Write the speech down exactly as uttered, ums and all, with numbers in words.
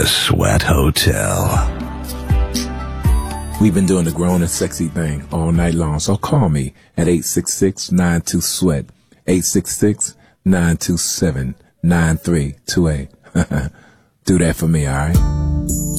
The Sweat Hotel. We've been doing the grown and sexy thing all night long, so call me at eight six six, nine two, SWEAT, eight six six, nine two seven, nine three two eight. Do that for me, all right?